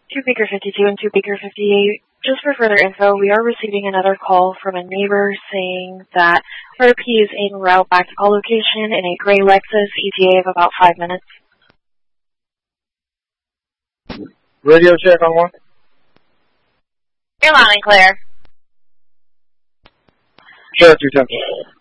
2 Baker 52 and 2 Baker 58. Just for further info, we are receiving another call from a neighbor saying that RP is en route back to call location in a gray Lexus, ETA of about 5 minutes. Radio check on one. You're loud and clear. Sheriff 210.